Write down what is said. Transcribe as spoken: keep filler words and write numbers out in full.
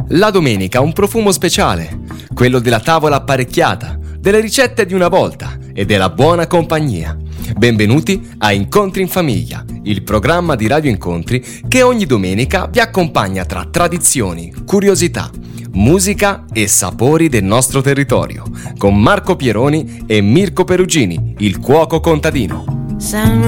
La domenica ha un profumo speciale, quello della tavola apparecchiata, delle ricette di una volta e della buona compagnia. Benvenuti a Incontri in Famiglia, il programma di Radio Incontri che ogni domenica vi accompagna tra tradizioni, curiosità, musica e sapori del nostro territorio, con Marco Pieroni e Mirko Perugini, il cuoco contadino. San